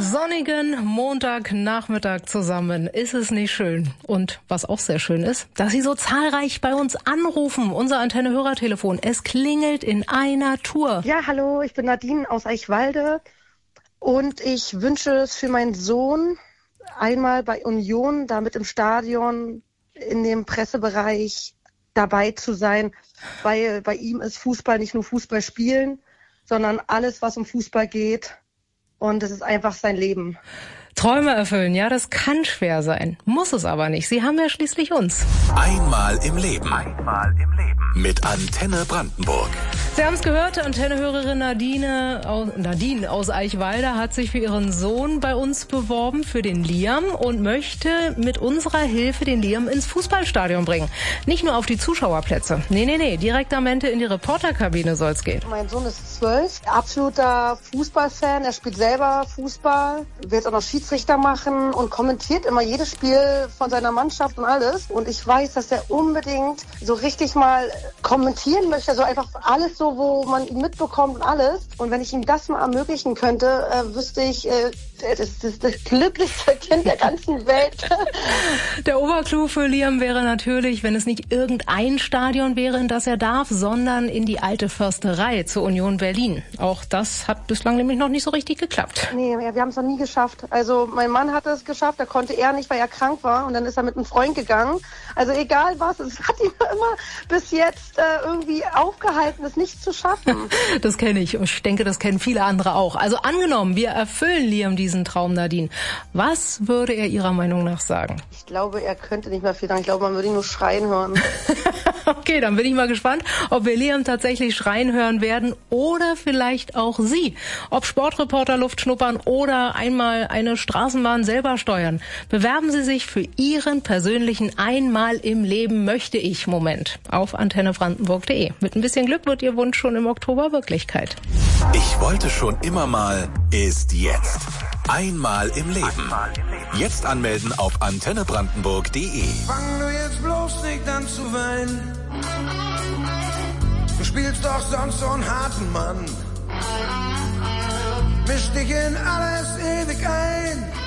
sonnigen Montagnachmittag zusammen. Ist es nicht schön? Und was auch sehr schön ist, dass Sie so zahlreich bei uns anrufen. Unser Antenne-Hörertelefon. Es klingelt in einer Tour. Ja, hallo, ich bin Nadine aus Eichwalde und ich wünsche es für meinen Sohn einmal bei Union, damit im Stadion, in dem Pressebereich dabei zu sein, weil bei ihm ist Fußball nicht nur Fußball spielen, sondern alles, was um Fußball geht. Und es ist einfach sein Leben. Träume erfüllen, ja, das kann schwer sein. Muss es aber nicht. Sie haben ja schließlich uns. Einmal im Leben. Einmal im Leben. Mit Antenne Brandenburg. Sie haben es gehört, Antenne-Hörerin Nadine aus Eichwalde hat sich für ihren Sohn bei uns beworben, für den Liam, und möchte mit unserer Hilfe den Liam ins Fußballstadion bringen. Nicht nur auf die Zuschauerplätze. Nee, direkt am Ende in die Reporterkabine soll's gehen. Mein Sohn ist 12, absoluter Fußballfan. Er spielt selber Fußball, wird auch noch Schiedsrichter machen und kommentiert immer jedes Spiel von seiner Mannschaft und alles. Und ich weiß, dass er unbedingt so richtig mal kommentieren möchte, also einfach alles so, wo man ihn mitbekommt und alles. Und wenn ich ihm das mal ermöglichen könnte, wüsste ich, das ist das glücklichste Kind der ganzen Welt. Der Oberclou für Liam wäre natürlich, wenn es nicht irgendein Stadion wäre, in das er darf, sondern in die alte Försterei zur Union Berlin. Auch das hat bislang nämlich noch nicht so richtig geklappt. Nee, wir haben es noch nie geschafft. Also mein Mann hat es geschafft, da konnte er nicht, weil er krank war, und dann ist er mit einem Freund gegangen. Also egal was, es hat ihn immer bis jetzt irgendwie aufgehalten, es nicht zu schaffen. Das kenne ich, und ich denke, das kennen viele andere auch. Also angenommen, wir erfüllen Liam diesen Traum, Nadine. Was würde er Ihrer Meinung nach sagen? Ich glaube, er könnte nicht mehr viel sagen. Ich glaube, man würde ihn nur schreien hören. Okay, dann bin ich mal gespannt, ob wir Liam tatsächlich schreien hören werden oder vielleicht auch Sie. Ob Sportreporter Luft schnuppern oder einmal eine Straßenbahn selber steuern. Bewerben Sie sich für Ihren persönlichen Einmal im Leben möchte ich Moment auf antennebrandenburg.de. Mit ein bisschen Glück wird Ihr Wunsch schon im Oktober Wirklichkeit. Ich wollte schon immer mal ist jetzt. Einmal im Leben. Jetzt anmelden auf antennebrandenburg.de. Fang du jetzt bloß nicht an zu weinen. Du spielst doch sonst so einen harten Mann. Misch dich in alles ewig ein.